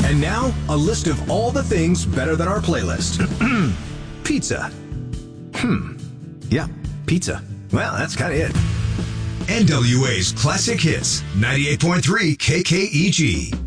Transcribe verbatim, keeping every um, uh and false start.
And now, a list of all the things better than our playlist. Pizza. Hmm. Yeah, pizza. Well, that's kind of it. N W A's Classic Hits, ninety-eight point three K K E G.